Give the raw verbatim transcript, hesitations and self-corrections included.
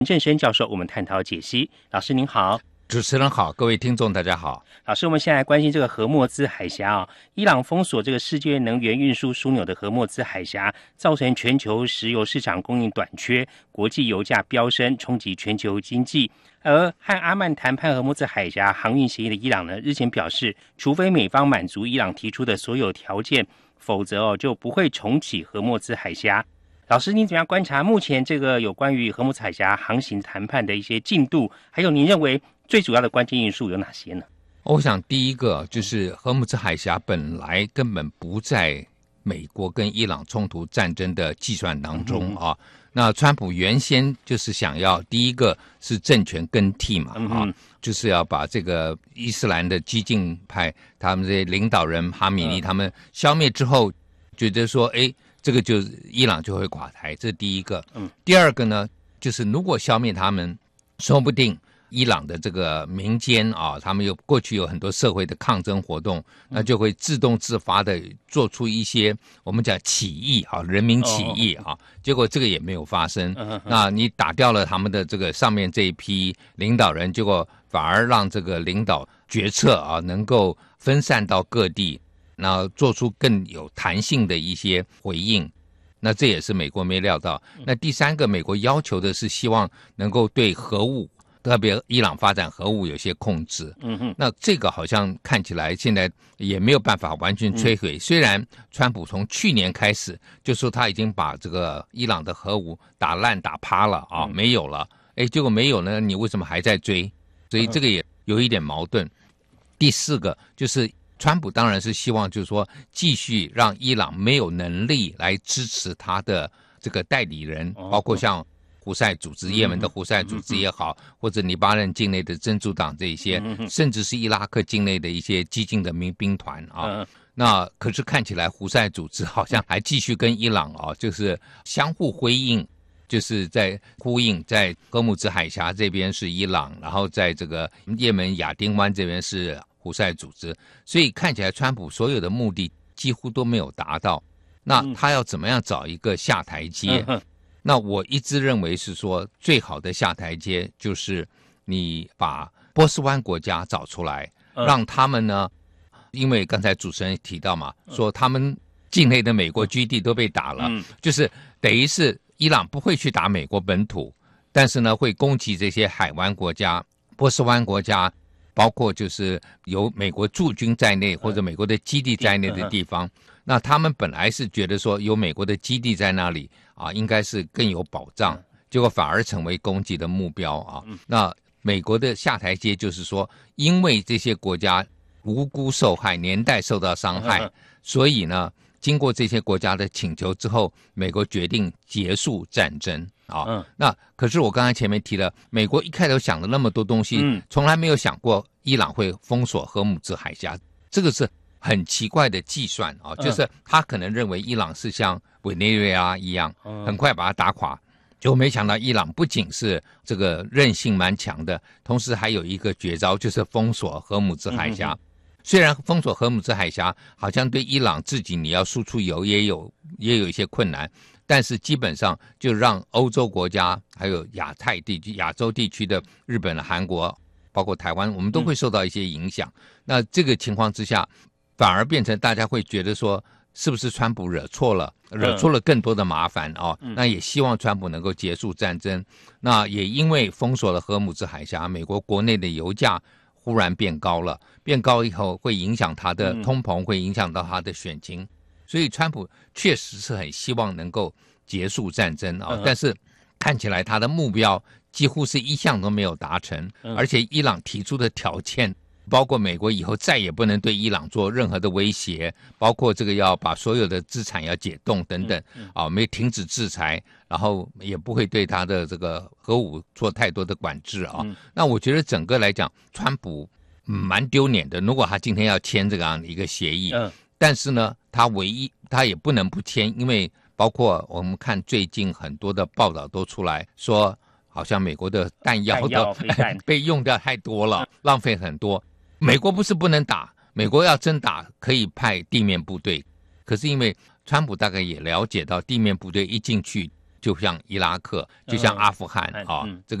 林正生教授，我们探讨解析。老师您好。 主持人好，各位听众大家好。 老师，我们现在来关心这个荷默兹海峡啊、哦，伊朗封锁这个世界能源运输枢纽的荷默兹海峡，造成全球石油市场供应短缺，国际油价飙升，冲击全球经济。而和阿曼谈判荷默兹海峡航运协议的伊朗呢，日前表示，除非美方满足伊朗提出的所有条件，否则哦就不会重启荷默兹海峡。老师，您怎么样观察目前这个有关于荷默兹海峡航行谈判的一些进度？还有，您认为最主要的关键因素有哪些呢？ 我想第一个就是荷默兹海峡本来根本不在美国跟伊朗冲突战争的计算当中啊。嗯、那川普原先就是想要第一个是政权更替嘛，啊，嗯、就是要把这个伊斯兰的激进派他们这些领导人哈米尼他们消灭之后，觉得说，哎，这个就是伊朗就会垮台，这是第一个。嗯，第二个呢，就是如果消灭他们，说不定伊朗的这个民间啊，他们有过去有很多社会的抗争活动，那就会自动自发的做出一些我们讲起义啊，人民起义啊，结果这个也没有发生。那你打掉了他们的这个上面这一批领导人，结果反而让这个领导决策啊能够分散到各地，那做出更有弹性的一些回应。那这也是美国没料到。那第三个，美国要求的是希望能够对核武，特别伊朗发展核武有些控制。嗯哼，那这个好像看起来现在也没有办法完全摧毁。嗯、虽然川普从去年开始就说他已经把这个伊朗的核武打烂打趴了啊，嗯、没有了。哎，结果没有呢，你为什么还在追？所以这个也有一点矛盾。第四个就是川普当然是希望就是说继续让伊朗没有能力来支持他的这个代理人，包括像胡塞组织、也门的胡塞组织也好，或者黎巴嫩境内的真主党这一些，甚至是伊拉克境内的一些激进的民兵团啊。那可是看起来胡塞组织好像还继续跟伊朗啊，就是相互辉映，就是在呼应，在荷默兹海峡这边是伊朗，然后在这个也门亚丁湾这边是胡塞组织，所以看起来川普所有的目的几乎都没有达到。那他要怎么样找一个下台阶？嗯、那我一直认为是说，最好的下台阶就是你把波斯湾国家找出来，嗯、让他们呢，因为刚才主持人提到嘛，说他们境内的美国基地都被打了，嗯、就是等于是伊朗不会去打美国本土，但是呢会攻击这些海湾国家、波斯湾国家。包括就是有美国驻军在内或者美国的基地在内的地方，那他们本来是觉得说有美国的基地在那里啊，应该是更有保障，结果反而成为攻击的目标啊。那美国的下台阶就是说，因为这些国家无辜受害，年代受到伤害，所以呢，经过这些国家的请求之后，美国决定结束战争。啊、嗯，那可是我刚才前面提了，美国一开头想了那么多东西，嗯，从来没有想过伊朗会封锁荷默兹海峡，这个是很奇怪的计算啊，嗯、就是他可能认为伊朗是像委内瑞拉一样，嗯、很快把它打垮，结果没想到伊朗不仅是这个韧性蛮强的，同时还有一个绝招，就是封锁荷默兹海峡。嗯、虽然封锁荷默兹海峡好像对伊朗自己你要输出油也有也有一些困难。但是基本上就让欧洲国家还有亚太地区、亚洲地区的日本、韩国，包括台湾，我们都会受到一些影响。嗯、那这个情况之下，反而变成大家会觉得说，是不是川普惹错了，惹错了更多的麻烦哦？嗯、那也希望川普能够结束战争。那也因为封锁了荷默兹海峡，美国国内的油价忽然变高了，变高以后会影响它的通膨，会影响到它的选情。所以川普确实是很希望能够结束战争啊、哦，但是看起来他的目标几乎是一项都没有达成，而且伊朗提出的条件，包括美国以后再也不能对伊朗做任何的威胁，包括这个要把所有的资产要解冻等等啊，没停止制裁，然后也不会对他的这个核武做太多的管制啊。那我觉得整个来讲，川普蛮丢脸的，如果他今天要签这样的一个协议。但是呢，他唯一他也不能不签，因为包括我们看最近很多的报道都出来说，好像美国的弹药都被用掉太多了，浪费很多。美国不是不能打，美国要真打可以派地面部队，可是因为川普大概也了解到地面部队一进去就像伊拉克，就像阿富汗、 嗯、 啊， 嗯这个。